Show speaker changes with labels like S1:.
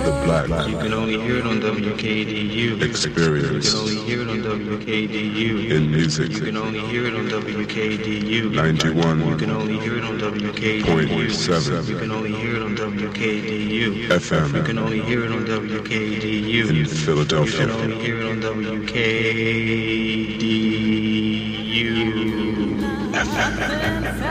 S1: The black.
S2: You can only hear it on WKDU.
S1: Experience.
S2: You can only hear it on WKDU.
S1: In music.
S2: You can only hear it on WKDU.
S1: 91.
S2: You can only hear it on WKDU.
S1: 0.7.
S2: You can only hear it on WKDU.
S1: FM.
S2: You can only hear it on WKDU.
S1: In Philadelphia.
S2: You can only hear it on WKDU.
S1: FM.